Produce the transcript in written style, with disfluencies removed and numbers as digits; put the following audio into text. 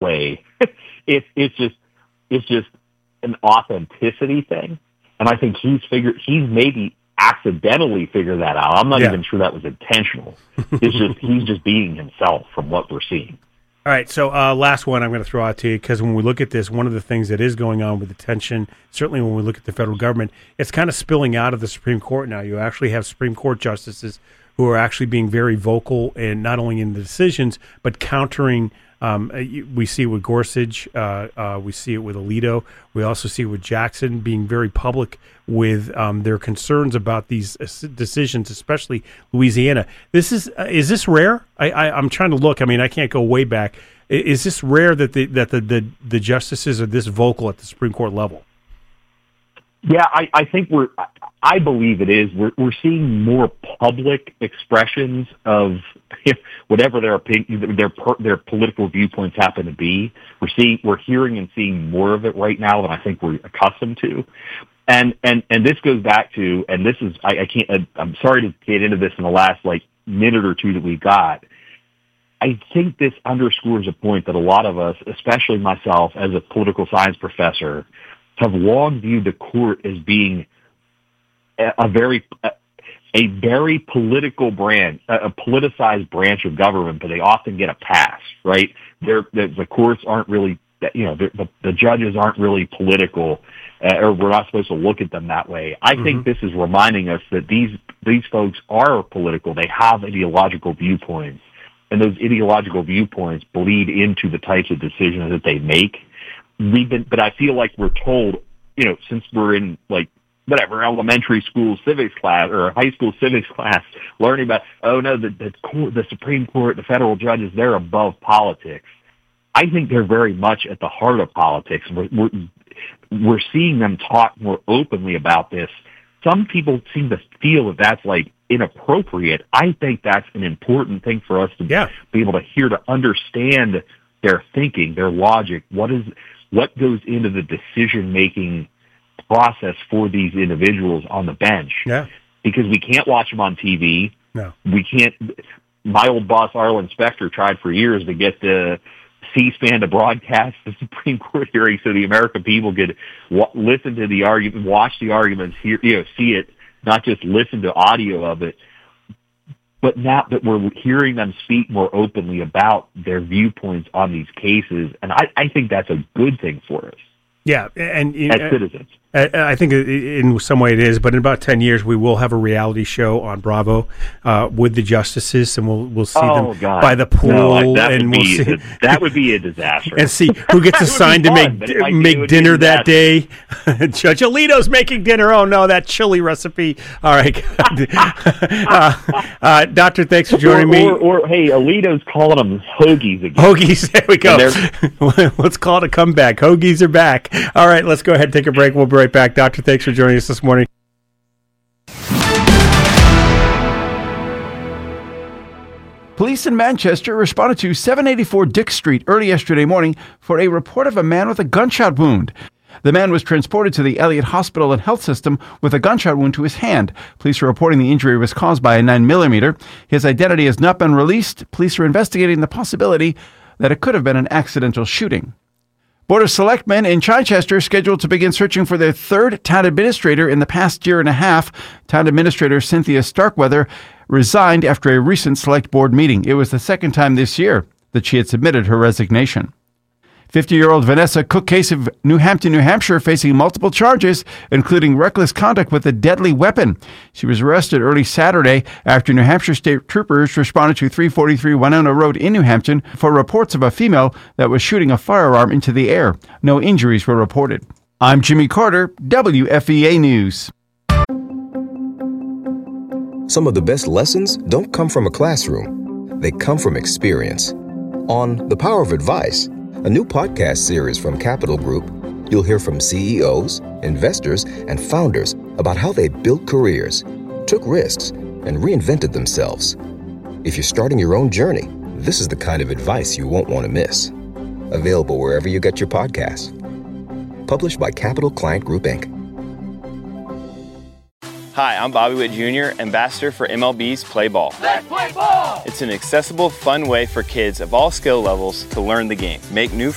way. It's just an authenticity thing. And I think he's maybe accidentally figured that out. I'm not even sure that was intentional. He's just being himself from what we're seeing. All right, so last one I'm going to throw out to you, because when we look at this, one of the things that is going on with the tension, certainly when we look at the federal government, it's kind of spilling out of the Supreme Court now. You actually have Supreme Court justices who are actually being very vocal, and not only in the decisions, but countering. We see it with Gorsuch. We see it with Alito. We also see it with Jackson being very public with their concerns about these decisions, especially Louisiana. Is this rare? I'm trying to look. I mean, I can't go way back. Is this rare that the justices are this vocal at the Supreme Court level? Yeah, I believe it is. We're seeing more public expressions of whatever their opinion, their political viewpoints happen to be. We're hearing and seeing more of it right now than I think we're accustomed to. And this goes back to, and this is, I'm sorry to get into this in the last minute or two that we got. I think this underscores a point that a lot of us, especially myself as a political science professor, have long viewed the court as being a very political branch, a politicized branch of government, but they often get a pass, right? The courts aren't really, the judges aren't really political, or we're not supposed to look at them that way. I think this is reminding us that these folks are political. They have ideological viewpoints, and those ideological viewpoints bleed into the types of decisions that they make. But I feel like we're told, since we're in elementary school civics class or high school civics class, learning about, the Supreme Court, the federal judges, they're above politics. I think they're very much at the heart of politics. We're seeing them talk more openly about this. Some people seem to feel that that's inappropriate. I think that's an important thing for us to be able to hear, to understand their thinking, their logic. What goes into the decision-making process for these individuals on the bench? Yeah. Because we can't watch them on TV. No. We can't. My old boss, Arlen Specter, tried for years to get the C-SPAN to broadcast the Supreme Court hearing so the American people could listen to the argument, watch the arguments, see it, not just listen to audio of it. But now that we're hearing them speak more openly about their viewpoints on these cases, and I think that's a good thing for us. Yeah, and as citizens. I think in some way it is, but in about 10 years we will have a reality show on Bravo with the justices, and we'll see them by the pool, that would be a disaster. And see who gets assigned to make dinner that day. Judge Alito's making dinner. Oh no, that chili recipe. All right, Doctor, thanks for joining me. Or hey, Alito's calling them hoagies again. Hoagies, there we go. Let's call it a comeback. Hoagies are back. All right, let's go ahead and take a break. We'll be right back. Doctor, thanks for joining us this morning. Police in Manchester responded to 784 Dick Street early yesterday morning for a report of a man with a gunshot wound. The man was transported to the Elliott Hospital and Health System with a gunshot wound to his hand. Police are reporting the injury was caused by a 9mm. His identity has not been released. Police are investigating the possibility that it could have been an accidental shooting. Board of Selectmen in Chichester scheduled to begin searching for their third town administrator in the past year and a half. Town Administrator Cynthia Starkweather resigned after a recent select board meeting. It was the second time this year that she had submitted her resignation. 50-year-old Vanessa Cook case of New Hampton, New Hampshire, facing multiple charges, including reckless conduct with a deadly weapon. She was arrested early Saturday after New Hampshire state troopers responded to 343 Winona Road in New Hampton for reports of a female that was shooting a firearm into the air. No injuries were reported. I'm Jimmy Carter, WFEA News. Some of the best lessons don't come from a classroom. They come from experience. On The Power of Advice, a new podcast series from Capital Group, you'll hear from CEOs, investors, and founders about how they built careers, took risks, and reinvented themselves. If you're starting your own journey, this is the kind of advice you won't want to miss. Available wherever you get your podcasts. Published by Capital Client Group, Inc. Hi, I'm Bobby Witt Jr., ambassador for MLB's Play Ball. Let's play ball! It's an accessible, fun way for kids of all skill levels to learn the game, make new